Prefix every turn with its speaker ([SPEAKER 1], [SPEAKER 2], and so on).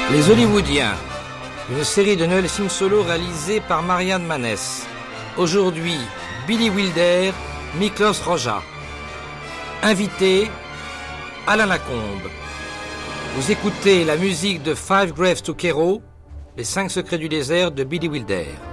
[SPEAKER 1] Les Hollywoodiens, une série de Noël Sim Solo réalisée par Marianne Manès. Aujourd'hui, Billy Wilder, Miklos Rozsa. Invité, Alain Lacombe. Vous écoutez la musique de Five Graves to Kero, les 5 secrets du désert de Billy Wilder.